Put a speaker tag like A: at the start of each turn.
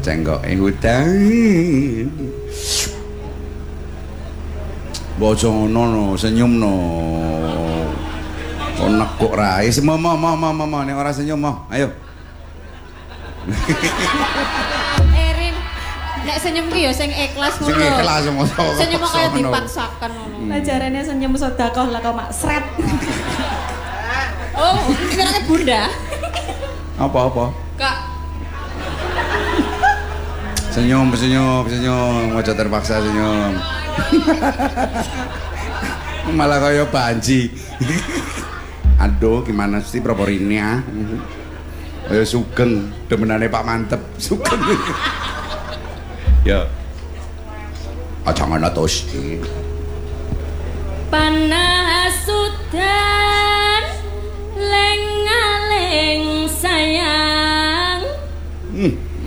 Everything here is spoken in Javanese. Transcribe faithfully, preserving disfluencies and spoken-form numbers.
A: cengkoke hutan. Bojo ngono no, senyum no. Kok nekuk rae, mo mo mo mo mo nek ora senyum mo. Ayo.
B: Erin, nek senyum ki ya sing ikhlas ngono.
A: Sing ikhlas mosok.
B: Senyum kaya dipaksakan ngono.
C: Ajarane senyum sedekah lah kok mak sret.
B: Oh, kira-kira bunda.
A: Apa-apa?
B: Kak.
A: Senyum, senyum, senyum, aja terpaksa senyum. Malah kaya banji. Aduh, gimana sih proporinnya? Ayo sugeng, demenane Pak Mantep, sugeng. Ya. Aja ngono tos.
B: Panasudan lengaleng sayang.
A: Hmm.